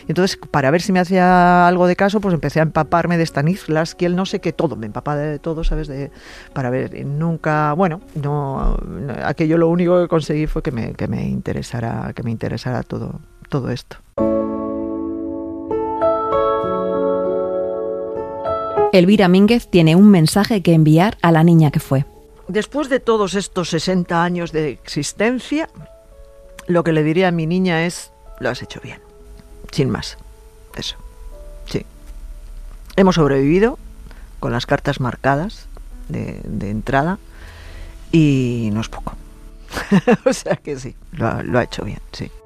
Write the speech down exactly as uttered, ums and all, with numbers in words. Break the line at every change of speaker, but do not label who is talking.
Y entonces, para ver si me hacía algo de caso, pues empecé a empaparme de Stanislavski, el no sé qué, todo, me empapaba de todo, ¿sabes? De, para ver, y nunca, bueno, no, no, aquello lo único que conseguí fue que me, que me interesara, que me interesara todo, todo esto.
Elvira Mínguez tiene un mensaje que enviar a la niña que fue.
Después de todos estos sesenta años de existencia, lo que le diría a mi niña es: lo has hecho bien, sin más. Eso, sí. Hemos sobrevivido con las cartas marcadas de, de entrada y no es poco. O sea que sí, lo ha, lo ha hecho bien, sí.